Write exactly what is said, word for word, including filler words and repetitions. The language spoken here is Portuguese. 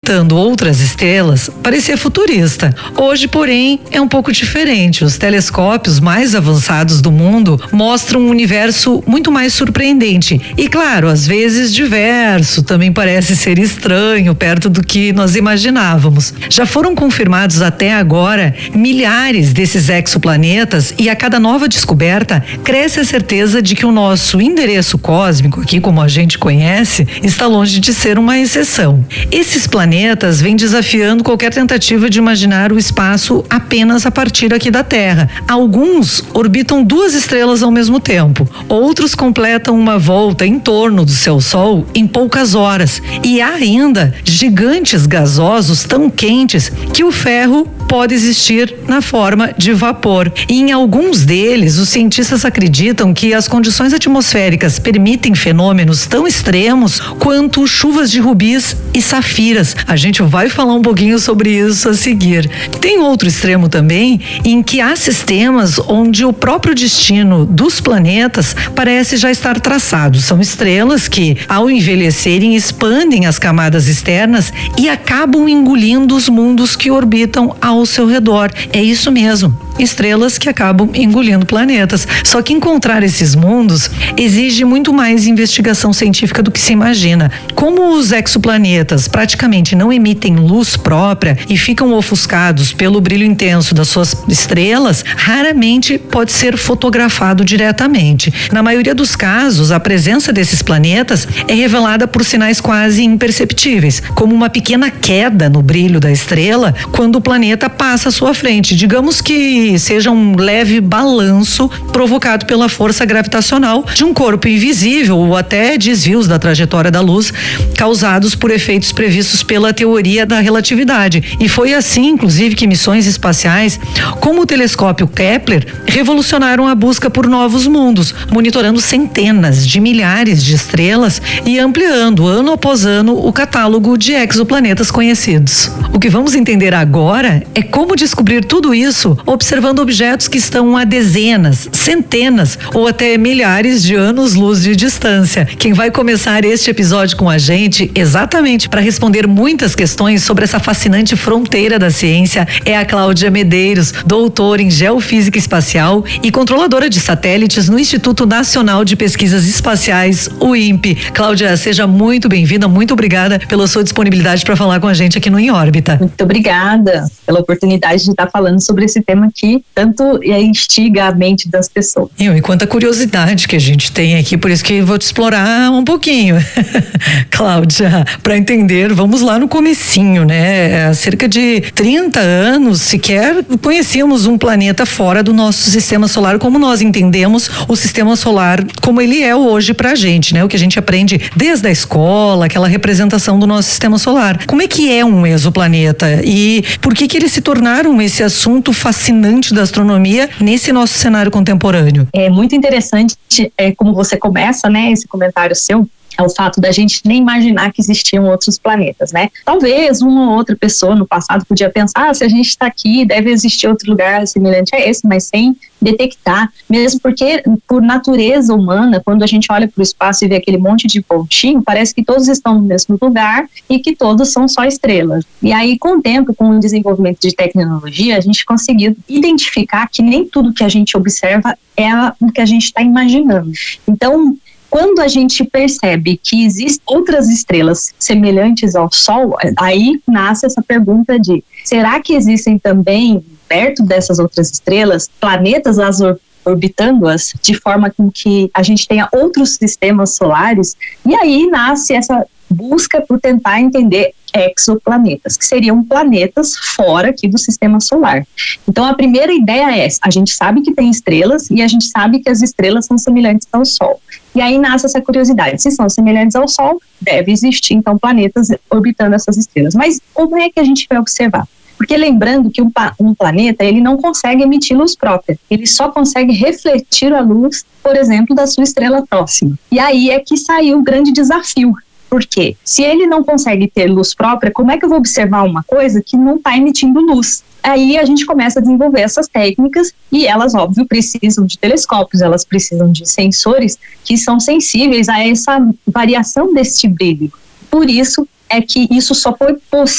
orbitando outras estrelas parecia futurista. Hoje, porém, é um pouco diferente. Os telescópios mais avançados do mundo mostram um universo muito mais surpreendente e, claro, às vezes diverso, também parece ser estranho perto do que nós imaginávamos. Já foram confirmados até agora milhares desses exoplanetas e a cada nova descoberta cresce a certeza de que o nosso endereço cósmico, aqui como a gente conhece, está longe de ser uma exceção. Esses planetas vêm desafiando qualquer tentativa de imaginar o espaço apenas a partir aqui da Terra. Alguns orbitam duas estrelas ao mesmo tempo, outros completam uma volta em torno do seu Sol em poucas horas, e há ainda gigantes gasosos tão quentes que o ferro pode existir na forma de vapor. E em alguns deles, os cientistas acreditam que as condições atmosféricas permitem fenômenos tão extremos quanto chuvas de rubis e safiras. A gente vai falar um pouquinho sobre isso a seguir. Tem outro extremo também, em que há sistemas onde o próprio destino dos planetas parece já estar traçado. São estrelas que, ao envelhecerem, expandem as camadas externas e acabam engolindo os mundos que orbitam ao seu redor. É isso mesmo. Estrelas que acabam engolindo planetas. Só que encontrar esses mundos exige muito mais investigação científica do que se imagina. Como os exoplanetas praticamente não emitem luz própria e ficam ofuscados pelo brilho intenso das suas estrelas, raramente pode ser fotografado diretamente. Na maioria dos casos, a presença desses planetas é revelada por sinais quase imperceptíveis, como uma pequena queda no brilho da estrela quando o planeta passa à sua frente. Digamos que seja um leve balanço provocado pela força gravitacional de um corpo invisível ou até desvios da trajetória da luz causados por efeitos previstos pela teoria da relatividade. E foi assim, inclusive, que missões espaciais como o telescópio Kepler revolucionaram a busca por novos mundos, monitorando centenas de milhares de estrelas e ampliando ano após ano o catálogo de exoplanetas conhecidos. O que vamos entender agora é como descobrir tudo isso observando objetos que estão a dezenas, centenas ou até milhares de anos-luz de distância. Quem vai começar este episódio com a gente, exatamente para responder muitas questões sobre essa fascinante fronteira da ciência, é a Cláudia Medeiros, doutora em Geofísica Espacial e controladora de satélites no Instituto Nacional de Pesquisas Espaciais, o I N P E. Cláudia, seja muito bem-vinda, muito obrigada pela sua disponibilidade para falar com a gente aqui no Em Órbita. Muito obrigada pela oportunidade de estar falando sobre esse tema que tanto instiga a mente das pessoas. E, e quanta curiosidade que a gente tem aqui, por isso que vou te explorar um pouquinho. Cláudia, para entender, vamos lá no comecinho, né? Há cerca de trinta anos, sequer conhecíamos um planeta fora do nosso sistema solar como nós entendemos o sistema solar como ele é hoje pra gente, né? O que a gente aprende desde a escola, aquela representação do nosso sistema solar. Como é que é um exoplaneta e por que que eles se tornaram esse assunto fascinante da astronomia nesse nosso cenário contemporâneo? É muito interessante, é, como você começa, né, esse comentário seu, é o fato da gente nem imaginar que existiam outros planetas, né? Talvez uma ou outra pessoa no passado podia pensar, ah, se a gente está aqui, deve existir outro lugar semelhante a esse, mas sem detectar, mesmo porque por natureza humana, quando a gente olha para o espaço e vê aquele monte de pontinho, parece que todos estão no mesmo lugar e que todos são só estrelas. E aí, com o tempo, com o desenvolvimento de tecnologia, a gente conseguiu identificar que nem tudo que a gente observa é o que a gente está imaginando. Então, quando a gente percebe que existem outras estrelas semelhantes ao Sol, aí nasce essa pergunta de, será que existem também, perto dessas outras estrelas, planetas as orbitando-as, de forma com que a gente tenha outros sistemas solares? E aí nasce essa busca por tentar entender exoplanetas, que seriam planetas fora aqui do sistema solar. Então a primeira ideia é essa: a gente sabe que tem estrelas e a gente sabe que as estrelas são semelhantes ao Sol. E aí nasce essa curiosidade: se são semelhantes ao Sol, deve existir então planetas orbitando essas estrelas. Mas como é que a gente vai observar? Porque lembrando que um, um planeta, ele não consegue emitir luz própria, ele só consegue refletir a luz, por exemplo, da sua estrela próxima. E aí é que saiu o grande desafio. Por quê? Se ele não consegue ter luz própria, como é que eu vou observar uma coisa que não está emitindo luz? Aí a gente começa a desenvolver essas técnicas e elas, óbvio, precisam de telescópios, elas precisam de sensores que são sensíveis a essa variação deste brilho. Por isso é que isso só foi possível